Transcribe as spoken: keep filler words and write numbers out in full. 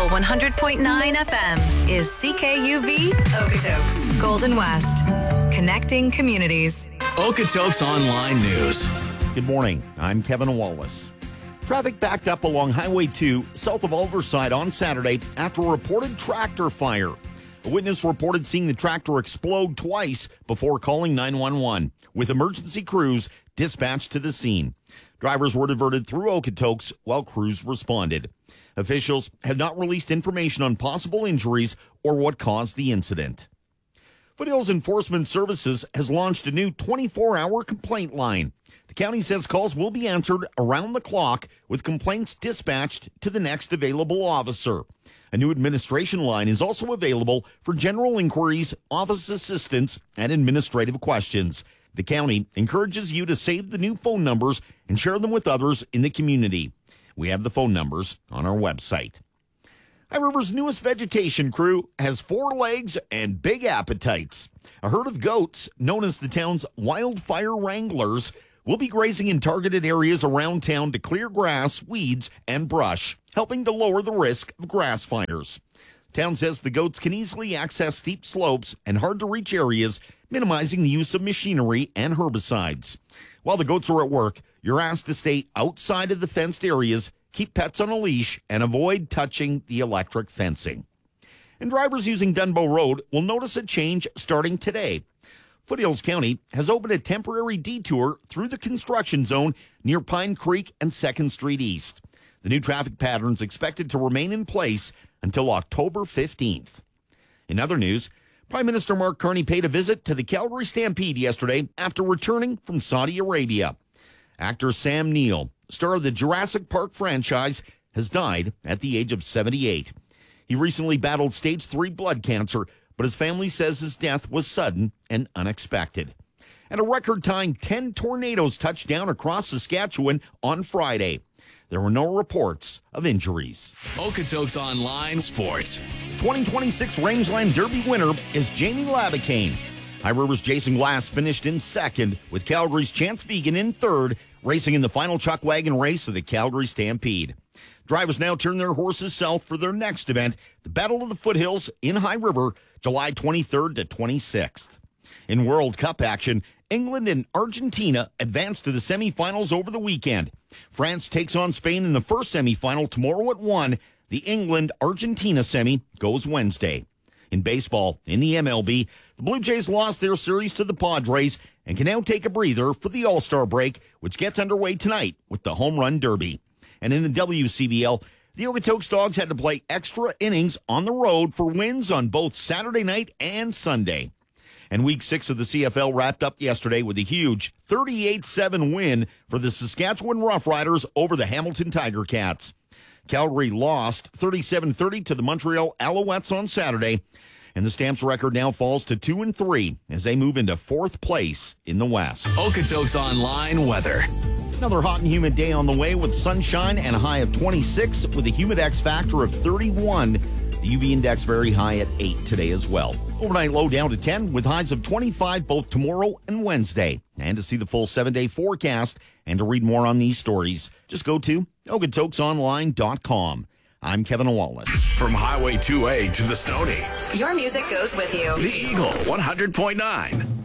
Eagle one hundred point nine F M is C K U V Okotoks, Golden West. Connecting communities. Okotoks Online News. Good morning. I'm Kevin Wallace. Traffic backed up along Highway two south of Alverside on Saturday after a reported tractor fire. A witness reported seeing the tractor explode twice before calling nine one one, with emergency crews dispatched to the scene. Drivers were diverted through Okotoks while crews responded. Officials have not released information on possible injuries or what caused the incident. Foothills Enforcement Services has launched a new twenty-four hour complaint line. The county says calls will be answered around the clock with complaints dispatched to the next available officer. A new administration line is also available for general inquiries, office assistance, and administrative questions. The county encourages you to save the new phone numbers and share them with others in the community. We have the phone numbers on our website. High River's newest vegetation crew has four legs and big appetites. A herd of goats, known as the town's Wildfire Wranglers, will be grazing in targeted areas around town to clear grass, weeds, and brush, helping to lower the risk of grass fires. Town says the goats can easily access steep slopes and hard-to-reach areas, minimizing the use of machinery and herbicides. While the goats are at work, you're asked to stay outside of the fenced areas, keep pets on a leash, and avoid touching the electric fencing. And drivers using Dunbow Road will notice a change starting today. Foothills County has opened a temporary detour through the construction zone near Pine Creek and second Street East. The new traffic pattern's expected to remain in place until October fifteenth. In other news, Prime Minister Mark Carney paid a visit to the Calgary Stampede yesterday after returning from Saudi Arabia. Actor Sam Neill, star of the Jurassic Park franchise, has died at the age of seventy-eight. He recently battled stage three blood cancer, but his family says his death was sudden and unexpected. And a record-tying ten tornadoes touched down across Saskatchewan on Friday. There were no reports of injuries. Okotoks Online Sports. twenty twenty-six Rangeland Derby winner is Jamie Labicane. High River's Jason Glass finished in second, with Calgary's Chance Vegan in third, racing in the final chuck wagon race of the Calgary Stampede. Drivers now turn their horses south for their next event, the Battle of the Foothills in High River, July twenty-third to twenty-sixth. In World Cup action, England and Argentina advanced to the semifinals over the weekend. France takes on Spain in the first semifinal tomorrow at one. The England-Argentina semi goes Wednesday. In baseball, in the M L B, the Blue Jays lost their series to the Padres and can now take a breather for the All-Star break, which gets underway tonight with the Home Run Derby. And in the W C B L, the Okotoks Dogs had to play extra innings on the road for wins on both Saturday night and Sunday. And week six of the C F L wrapped up yesterday with a huge thirty-eight seven win for the Saskatchewan Roughriders over the Hamilton Tiger Cats. Calgary lost thirty-seven thirty to the Montreal Alouettes on Saturday, and the Stamps record now falls to two and three as they move into fourth place in the West. Okotoks Online Weather. Another hot and humid day on the way with sunshine and a high of twenty-six with a humid X factor of thirty-one. The U V index very high at eight today as well. Overnight low down to ten with highs of twenty-five both tomorrow and Wednesday. And to see the full seven-day forecast and to read more on these stories, just go to Okotoks Online dot com. I'm Kevin Wallace. From Highway two A to the Stony. Your music goes with you. The Eagle one hundred point nine.